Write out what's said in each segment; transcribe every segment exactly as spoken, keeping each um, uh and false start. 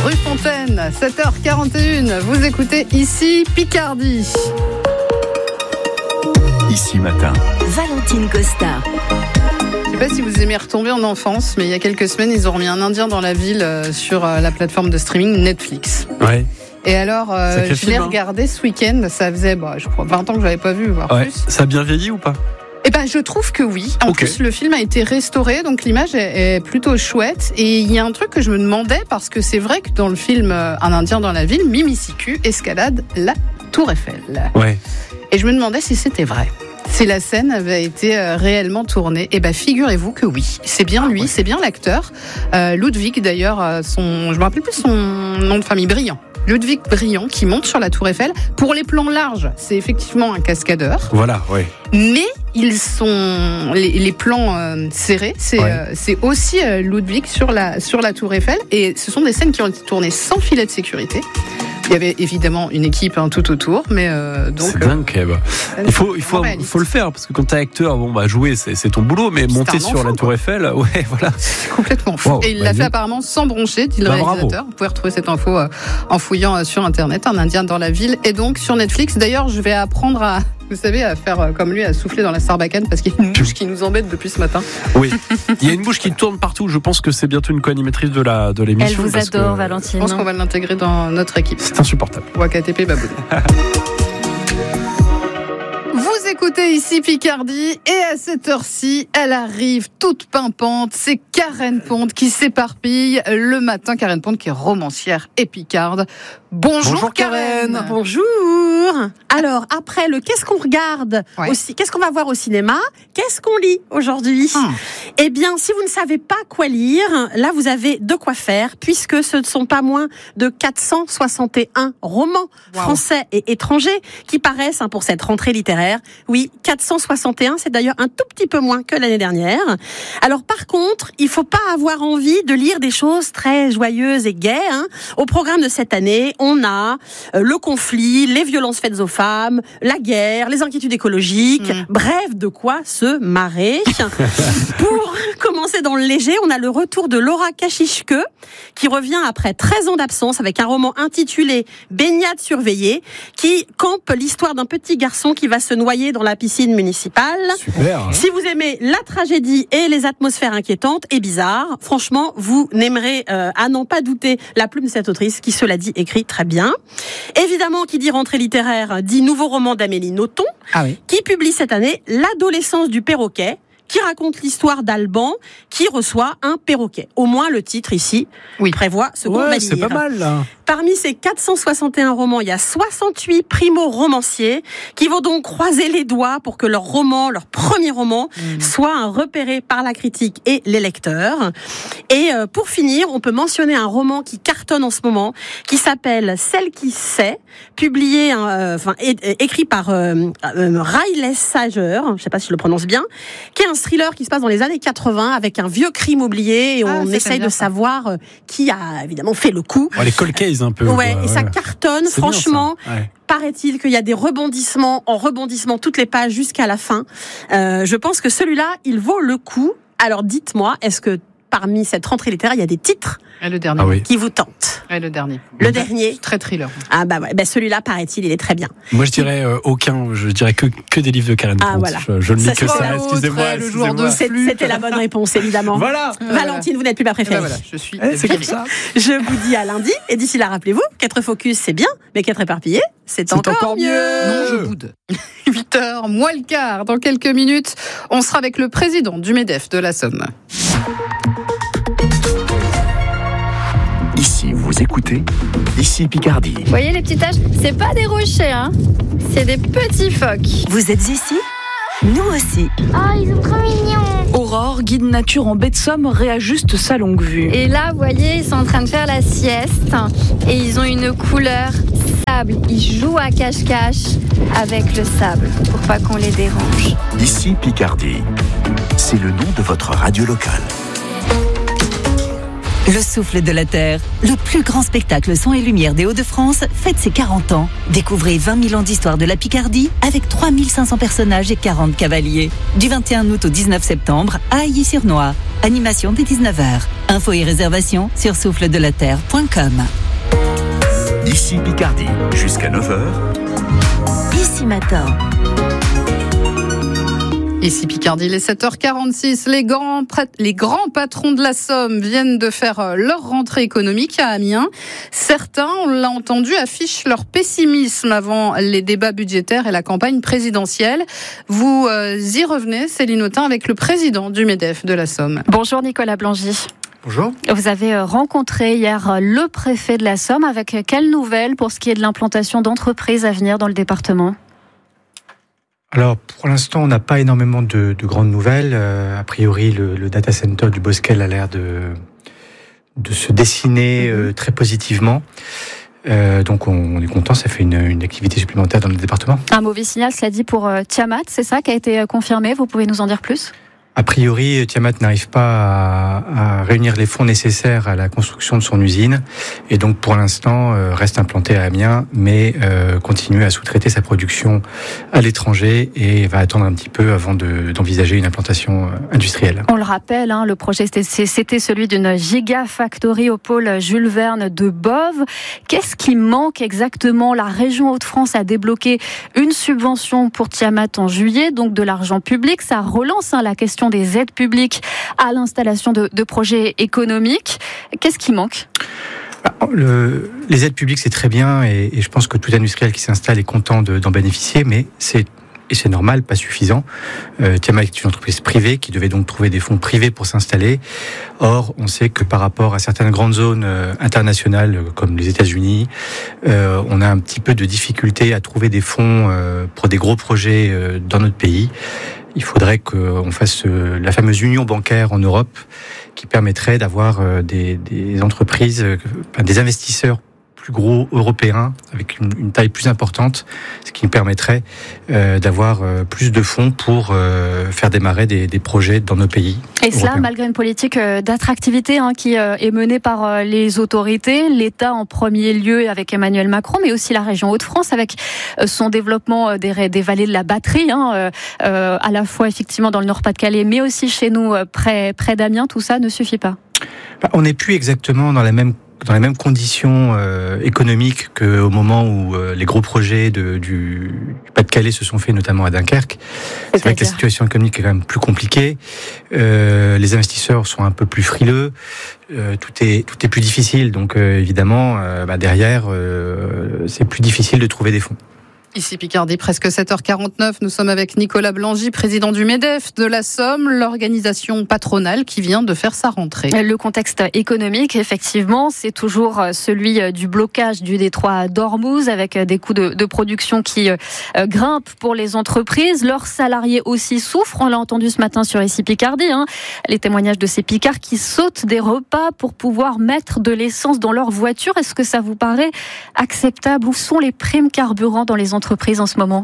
rue Fontaine, sept heures quarante et une. Vous écoutez ici Picardie. Ici Matin. Valentine Costa. Je ne sais pas si vous aimez retomber en enfance, mais il y a quelques semaines, ils ont remis un Indien dans la ville sur la plateforme de streaming Netflix. Ouais. Et alors, euh, je film, l'ai hein. regardé ce week-end. Ça faisait, bah, je crois, vingt ans que je l'avais pas vu, voire Ouais. plus. Ça a bien vieilli ou pas? Eh ben, je trouve que oui. En Okay. plus, le film a été restauré, donc l'image est, est plutôt chouette. Et il y a un truc que je me demandais, parce que c'est vrai que dans le film euh, Un Indien dans la ville, Mimi Siku escalade la Tour Eiffel. Ouais. Et je me demandais si c'était vrai. Si la scène avait été euh, réellement tournée. Eh ben, figurez-vous que oui. C'est bien lui, ouais. c'est bien l'acteur. Euh, Ludwig, d'ailleurs, euh, son, je me rappelle plus son nom de famille, Briand. Ludwig Briand, qui monte sur la Tour Eiffel. Pour les plans larges, c'est effectivement un cascadeur. Voilà, ouais. Mais ils sont les, les plans euh, serrés, c'est Ouais. euh, c'est aussi euh, Ludwig sur la sur la Tour Eiffel, et ce sont des scènes qui ont été tournées sans filet de sécurité. Il y avait évidemment une équipe hein, tout autour, mais euh, donc C'est dingue, quand même. Il faut, il faut, réaliste. faut le faire parce que quand t'es acteur, bon bah jouer c'est, c'est ton boulot, mais C'est monter un sur enfant, la Tour quoi. Eiffel, ouais, voilà. c'est complètement fou. Wow, et il bah, l'a dis- fait apparemment sans broncher, dit le Bah, réalisateur. bravo. Vous pouvez retrouver cette info euh, en fouillant euh, sur internet. Un Indien dans la ville, et donc sur Netflix. D'ailleurs, je vais apprendre à, vous savez, à faire euh, comme lui, à souffler dans la Sarbacane, parce qu'il y a une mouche qui nous embête depuis ce matin. Oui. Il y a une bouche qui tourne partout. Je pense que c'est bientôt une co-animatrice de la de Elle l'émission. vous parce adore, que Je Valentine. pense qu'on va l'intégrer dans notre équipe. C'est insupportable. Ou à K T P Baboud. Vous écoutez ici Picardie, et à cette heure-ci, elle arrive toute pimpante. C'est Karen Pont qui s'éparpille le matin. Karen Pont qui est romancière et picarde. Bonjour, Bonjour, Karen. Bonjour. Alors, après le qu'est-ce qu'on regarde, Ouais. aussi, qu'est-ce qu'on va voir au cinéma, qu'est-ce qu'on lit aujourd'hui Hum. Eh bien, si vous ne savez pas quoi lire, là, vous avez de quoi faire, puisque ce ne sont pas moins de quatre cent soixante et un romans Wow. français et étrangers qui paraissent hein, pour cette rentrée littéraire. Oui, quatre cent soixante et un, c'est d'ailleurs un tout petit peu moins que l'année dernière. Alors, par contre, il faut pas avoir envie de lire des choses très joyeuses et gaies. Hein. Au programme de cette année, on a euh, le conflit, les violences faites aux femmes, la guerre, les inquiétudes écologiques, Mmh. bref, de quoi se marrer. Pour commencer dans le léger, on a le retour de Laura Kachishke, qui revient après treize ans d'absence avec un roman intitulé Baignade surveillée, qui campe l'histoire d'un petit garçon qui va se noyer dans la piscine municipale. Super. Si vous aimez la tragédie et les atmosphères inquiétantes et bizarres, franchement, vous n'aimerez euh, à n'en pas douter la plume de cette autrice qui, cela dit, écrit très bien. Évidemment, qui dit rentrée littéraire, dit nouveau roman d'Amélie Nothomb, Ah oui. qui publie cette année L'adolescence du perroquet, qui raconte l'histoire d'Alban qui reçoit un perroquet. Au moins, le titre ici Oui. prévoit ce qu'on va Ouais, lire. c'est pas mal là. Parmi ces quatre cent soixante et un romans, il y a soixante-huit primo-romanciers qui vont donc croiser les doigts pour que leur roman, leur premier roman, mmh. soit un repéré par la critique et les lecteurs. Et euh, pour finir, on peut mentionner un roman qui cartonne en ce moment, qui s'appelle Celle qui sait, publié, euh, enfin é- écrit par euh, euh, Riley Sager, je ne sais pas si je le prononce bien, qui est un thriller qui se passe dans les années quatre-vingts avec un vieux crime oublié, et Ah, on ça, essaye j'aime bien de ça. savoir euh, qui a évidemment fait le coup. Ouais, les cold cases un peu. Ouais, quoi, et ça cartonne, C'est bien, franchement. ça. Ouais. Paraît-il qu'il y a des rebondissements en rebondissements toutes les pages jusqu'à la fin. Euh, je pense que celui-là, il vaut le coup. Alors dites-moi, est-ce que parmi cette rentrée littéraire, il y a des titres Et le dernier. Ah oui. qui vous tentent? Et le dernier. Le dernier? Très thriller. Ah bah ouais, bah celui-là, paraît-il, il est très bien. Moi je dirais euh, aucun, je dirais que, que des livres de Karen Ah, Pont. voilà. Je, je ne lis Ça que sera ça, l'autre, excusez-moi. le joueur de excusez-moi. C'est- C'était la bonne réponse, évidemment. Voilà. Valentine, vous n'êtes plus ma Et ben préférée. voilà, je suis. Eh, c'est comme ça. Je vous dis à lundi, et d'ici là, rappelez-vous, qu'être focus, c'est bien, mais qu'être éparpillé, c'est C'est encore, encore mieux. Non, je boude. huit heures, moins le quart. Dans quelques minutes, on sera avec le président du MEDEF de la Somme. Ici, vous écoutez Ici Picardie. Vous voyez les petites taches? C'est pas des rochers, hein. C'est des petits phoques. Vous êtes ici? Nous aussi. Oh, ils sont trop mignons. Aurore, guide nature en baie de Somme, réajuste sa longue vue. Et là, vous voyez, ils sont en train de faire la sieste. Et ils ont une couleur sable. Ils jouent à cache-cache avec le sable pour pas qu'on les dérange. Ici Picardie. C'est le nom de votre radio locale. Le souffle de la Terre, le plus grand spectacle son et lumière des Hauts-de-France, fête ses quarante ans. Découvrez vingt mille ans d'histoire de la Picardie avec trois mille cinq cents personnages et quarante cavaliers. Du vingt et un août au dix-neuf septembre à Ailly-sur-Noix. Animation dès dix-neuf heures. Infos et réservations sur souffle de la terre point com. Ici Picardie, jusqu'à neuf heures. Ici Matin. Ici Picardie, les sept heures quarante-six, les grands, les grands patrons de la Somme viennent de faire leur rentrée économique à Amiens. Certains, on l'a entendu, affichent leur pessimisme avant les débats budgétaires et la campagne présidentielle. Vous euh, y revenez, Céline Autain, avec le président du MEDEF de la Somme. Bonjour Nicolas Blangy. Bonjour. Vous avez rencontré hier le préfet de la Somme. Avec quelles nouvelles pour ce qui est de l'implantation d'entreprises à venir dans le département ? Alors, pour l'instant, on n'a pas énormément de, de grandes nouvelles. Euh, a priori, le, le data center du Bosquel a l'air de, de se dessiner euh, très positivement. Euh, donc, on, on est content. Ça fait une, une activité supplémentaire dans le département. Un mauvais signal, cela dit, pour euh, Tiamat. C'est ça qui a été confirmé. Vous pouvez nous en dire plus ? A priori, Tiamat n'arrive pas à, à réunir les fonds nécessaires à la construction de son usine et donc pour l'instant euh, reste implanté à Amiens, mais euh, continue à sous-traiter sa production à l'étranger et va attendre un petit peu avant de, d'envisager une implantation industrielle. On le rappelle, hein, le projet c'était, c'était celui d'une gigafactory au pôle Jules Verne de Boves. Qu'est-ce qui manque exactement ? La région Hauts-de-France a débloqué une subvention pour Tiamat en juillet, donc de l'argent public. Ça relance hein, la question des aides publiques à l'installation de, de projets économiques. Qu'est-ce qui manque ? Le, les aides publiques, c'est très bien et, et je pense que tout industriel qui s'installe est content de, d'en bénéficier, mais c'est et c'est normal, pas suffisant. Euh, Tiamat est une entreprise privée qui devait donc trouver des fonds privés pour s'installer. Or, on sait que par rapport à certaines grandes zones euh, internationales comme les États-Unis, euh, on a un petit peu de difficulté à trouver des fonds euh, pour des gros projets euh, dans notre pays. Il faudrait qu'on fasse euh, la fameuse union bancaire en Europe qui permettrait d'avoir euh, des, des entreprises, euh, des investisseurs plus gros européens avec une, une taille plus importante, ce qui nous permettrait euh, d'avoir euh, plus de fonds pour euh, faire démarrer des, des projets dans nos pays. Et cela européens. Malgré une politique d'attractivité hein, qui euh, est menée par euh, les autorités, l'État en premier lieu avec Emmanuel Macron, mais aussi la région Hauts-de-France avec euh, son développement euh, des, des vallées de la batterie, hein, euh, euh, à la fois effectivement dans le Nord-Pas-de-Calais, mais aussi chez nous euh, près, près d'Amiens. Tout ça ne suffit pas. Bah, on n'est plus exactement dans la même dans les mêmes conditions euh, économiques qu'au moment où euh, les gros projets de, du, du Pas-de-Calais se sont faits, notamment à Dunkerque. C'est vrai que la situation économique est quand même plus compliquée. Euh, les investisseurs sont un peu plus frileux. Euh, tout est tout est plus difficile. Donc euh, évidemment, euh, bah, derrière, euh, c'est plus difficile de trouver des fonds. Ici Picardie, presque sept heures quarante-neuf, nous sommes avec Nicolas Blangy, président du MEDEF de la Somme, l'organisation patronale qui vient de faire sa rentrée. Le contexte économique, effectivement, c'est toujours celui du blocage du détroit d'Ormuz avec des coûts de, de production qui euh, grimpent pour les entreprises. Leurs salariés aussi souffrent, on l'a entendu ce matin sur Ici Picardie, hein, les témoignages de ces Picards qui sautent des repas pour pouvoir mettre de l'essence dans leur voiture. Est-ce que ça vous paraît acceptable ? Où sont les primes carburant dans les entreprises en ce moment ?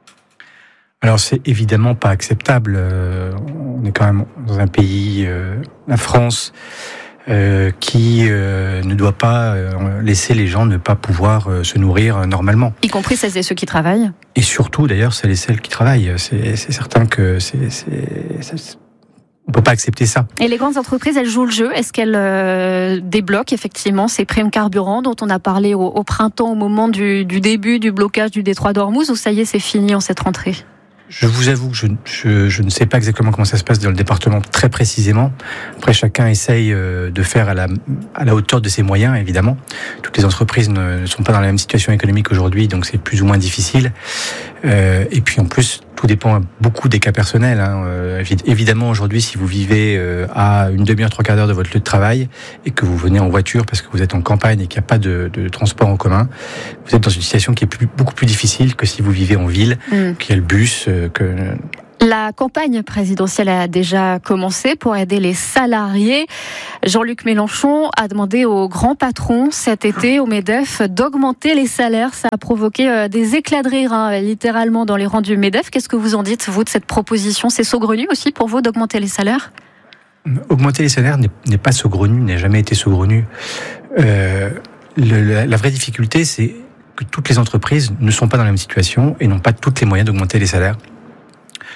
Alors c'est évidemment pas acceptable. Euh, on est quand même dans un pays, euh, la France, euh, qui euh, ne doit pas euh, laisser les gens ne pas pouvoir euh, se nourrir normalement. Y compris celles et ceux qui travaillent. Et surtout d'ailleurs celles et celles qui travaillent. C'est, c'est certain que c'est, c'est, c'est on peut pas accepter ça. Et les grandes entreprises, elles jouent le jeu. Est-ce qu'elles euh, débloquent effectivement ces primes carburant dont on a parlé au, au printemps, au moment du, du début du blocage du détroit d'Ormuz, ou ça y est, c'est fini en cette rentrée ? Je vous avoue que je, je, je ne sais pas exactement comment ça se passe dans le département très précisément. Après, chacun essaye de faire à la, à la hauteur de ses moyens, évidemment. Toutes les entreprises ne sont pas dans la même situation économique aujourd'hui, donc c'est plus ou moins difficile. Euh, et puis en plus, tout dépend beaucoup des cas personnels. Hein. Euh, évidemment, aujourd'hui, si vous vivez euh, à une demi-heure, trois quarts d'heure de votre lieu de travail et que vous venez en voiture parce que vous êtes en campagne et qu'il n'y a pas de, de transport en commun, vous êtes dans une situation qui est plus, beaucoup plus difficile que si vous vivez en ville, mmh. qu'il y a le bus, euh, que... La campagne présidentielle a déjà commencé pour aider les salariés. Jean-Luc Mélenchon a demandé aux grands patrons cet été au MEDEF d'augmenter les salaires. Ça a provoqué des éclats de rire, hein, littéralement, dans les rangs du MEDEF. Qu'est-ce que vous en dites, vous, de cette proposition ? C'est saugrenu aussi pour vous d'augmenter les salaires ? Augmenter les salaires n'est, n'est pas saugrenu, n'a jamais été saugrenu. Euh, le, la, la vraie difficulté, c'est que toutes les entreprises ne sont pas dans la même situation et n'ont pas tous les moyens d'augmenter les salaires.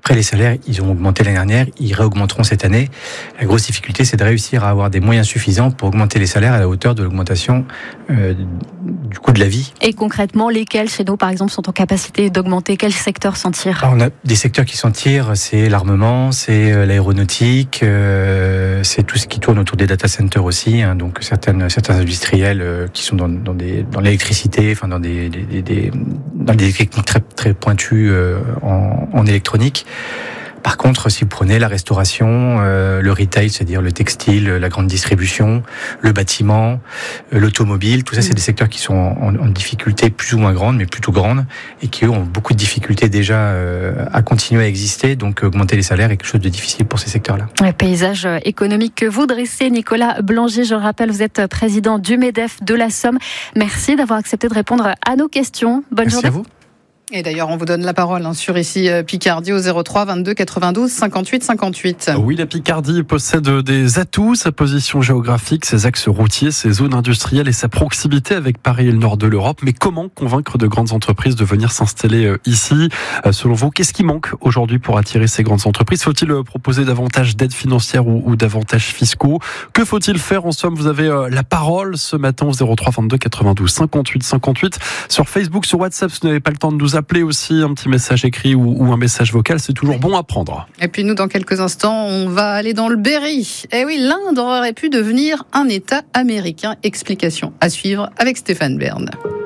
Après, les salaires, ils ont augmenté l'année dernière, ils réaugmenteront cette année. La grosse difficulté, c'est de réussir à avoir des moyens suffisants pour augmenter les salaires à la hauteur de l'augmentation euh, du coût de la vie. Et concrètement, lesquels chez nous, par exemple, sont en capacité d'augmenter? Quel secteur s'en tire? Alors, on a des secteurs qui s'en tirent, c'est l'armement, c'est l'aéronautique, euh, c'est tout ce qui tourne autour des data centers aussi, hein, donc certaines, certains industriels euh, qui sont dans, dans, des, dans l'électricité, enfin dans des, des, des, dans des techniques très, très pointues euh, en, en électronique. Par contre, si vous prenez la restauration, euh, le retail, c'est-à-dire le textile, la grande distribution, le bâtiment, euh, l'automobile, tout ça, c'est des secteurs qui sont en, en difficulté plus ou moins grande, mais plutôt grande, et qui eux, ont beaucoup de difficultés déjà euh, à continuer à exister. Donc, augmenter les salaires est quelque chose de difficile pour ces secteurs-là. Le paysage économique que vous dressez, Nicolas Blanger, je le rappelle, vous êtes président du MEDEF de la Somme. Merci d'avoir accepté de répondre à nos questions. Bonne Merci journée. À vous. Et d'ailleurs, on vous donne la parole hein, sur ici Picardie au zéro trois vingt-deux quatre-vingt-douze cinquante-huit cinquante-huit. Oui, la Picardie possède des atouts, sa position géographique, ses axes routiers, ses zones industrielles et sa proximité avec Paris et le nord de l'Europe. Mais comment convaincre de grandes entreprises de venir s'installer ici? Selon vous, qu'est-ce qui manque aujourd'hui pour attirer ces grandes entreprises? Faut-il proposer davantage d'aides financières ou, ou davantage fiscaux? Que faut-il faire? En somme, vous avez la parole ce matin au zéro trois vingt-deux quatre-vingt-douze cinquante-huit cinquante-huit. Sur Facebook, sur WhatsApp, si vous n'avez pas le temps de nous appeler aussi, un petit message écrit ou, ou un message vocal, c'est toujours bon à prendre. Et puis nous, dans quelques instants, on va aller dans le Berry. Eh oui, l'Inde aurait pu devenir un État américain. Explication à suivre avec Stéphane Bern.